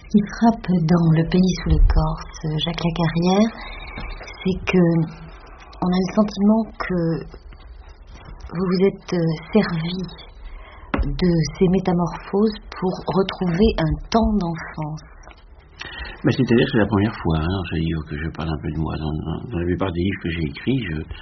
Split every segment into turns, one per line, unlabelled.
Ce qui frappe dans Le pays sous l'écorce, Jacques Lacarrière, c'est que on a le sentiment que vous vous êtes servi de ces métamorphoses pour retrouver un temps d'enfance.
Mais c'est-à-dire que c'est la première fois, que je parle un peu de moi. Dans la plupart des livres que j'ai écrits,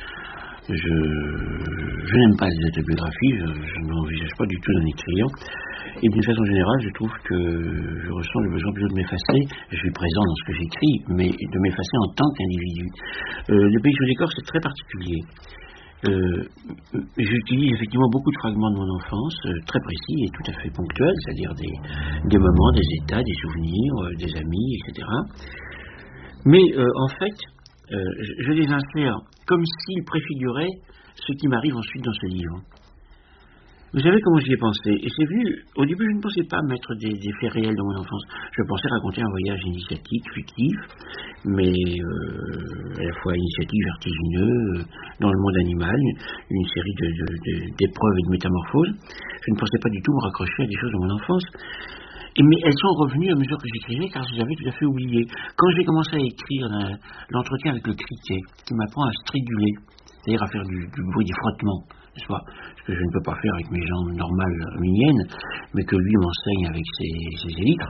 je n'aime pas les autobiographies, je n'envisage pas du tout d'en écrire. Et d'une façon générale, je trouve que je ressens le besoin plutôt de m'effacer. Je suis présent dans ce que j'écris, mais de m'effacer en tant qu'individu. Le pays sous l'écorce, c'est très particulier. J'utilise effectivement beaucoup de fragments de mon enfance, très précis et tout à fait ponctuels, c'est-à-dire des moments, des états, des souvenirs, des amis, etc. Mais en fait, je les insère comme s'ils préfiguraient ce qui m'arrive ensuite dans ce livre. Vous savez comment j'y ai pensé? Et c'est venu, au début je ne pensais pas mettre des faits réels dans mon enfance. Je pensais raconter un voyage initiatique, fictif, mais à la fois initiatique, vertigineux, dans le monde animal, une série d'épreuves et de métamorphoses. Je ne pensais pas du tout me raccrocher à des choses de mon enfance. Mais elles sont revenues à mesure que j'écrivais, car je les avais tout à fait oubliées. Quand j'ai commencé à écrire l'entretien avec le criquet, qui m'apprend à striduler, c'est-à-dire à faire du bruit des frottements, n'est-ce pas? Ce que je ne peux pas faire avec mes jambes normales miniennes, mais que lui m'enseigne avec ses élytres.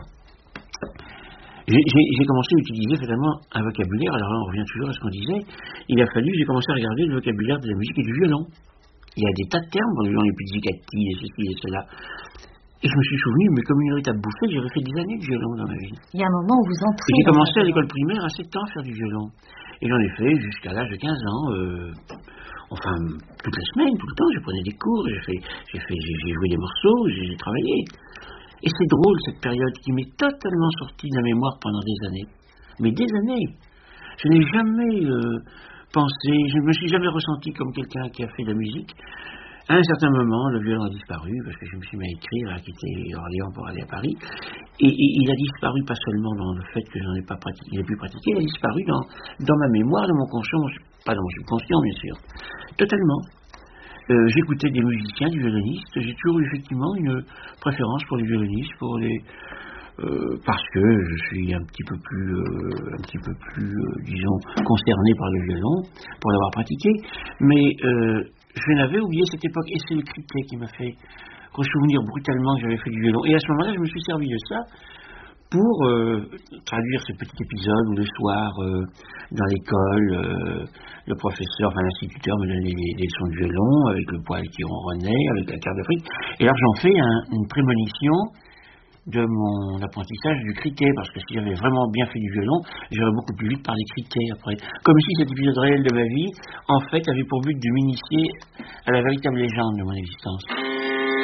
J'ai commencé à utiliser finalement un vocabulaire. Alors là, on revient toujours à ce qu'on disait. Il a fallu, j'ai commencé à regarder le vocabulaire de la musique et du violon. Il y a des tas de termes, les gens les pizzicati et ceci et cela. Et je me suis souvenu, mais comme une véritable bouffée, j'aurais fait des années de violon dans ma vie.
Il y a un moment où vous entrez.
J'ai commencé à l'école primaire à 7 ans à faire du violon. Et j'en ai fait jusqu'à l'âge de 15 ans. Enfin, toute la semaine, tout le temps, je prenais des cours, j'ai joué des morceaux, j'ai travaillé. Et c'est drôle, cette période qui m'est totalement sortie de la mémoire pendant des années. Mais des années. Je n'ai jamais pensé, je ne me suis jamais ressenti comme quelqu'un qui a fait de la musique. À un certain moment, le violon a disparu, parce que je me suis mis à écrire, à quitter Orléans pour aller à Paris. Et il a disparu pas seulement dans le fait que j'en ai pas pratiqué, il a pu pratiquer, il a disparu dans ma mémoire, dans mon conscient, pas dans mon subconscient bien sûr, totalement. J'écoutais des musiciens, des violonistes, j'ai toujours eu effectivement une préférence pour les violonistes, parce que je suis un petit peu plus, disons, concerné par le violon, pour l'avoir pratiqué, mais je n'avais oublié cette époque, et c'est le criquet qui m'a fait ressouvenir brutalement que j'avais fait du violon. Et à ce moment-là, je me suis servi de ça pour traduire ce petit épisode où le soir, dans l'école, le professeur, enfin l'instituteur me donnait des leçons de violon, avec le poil qui ronronnait, avec la carte d'Afrique. Et alors j'en fais une prémonition de mon apprentissage du criquet, parce que si j'avais vraiment bien fait du violon, j'aurais beaucoup plus vite parlé criquet après. Comme si cet épisode réel de ma vie, en fait, avait pour but de m'initier à la véritable légende de mon existence.